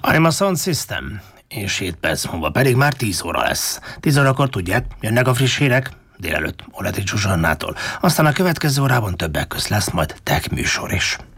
I'm a Sound System, és 7 perc múlva pedig már 10 óra lesz. 10 órakor tudják, jönnek a friss hírek, délelőtt Oleti Zsuzsannától. Aztán a következő órában többek közt lesz majd tech műsor is.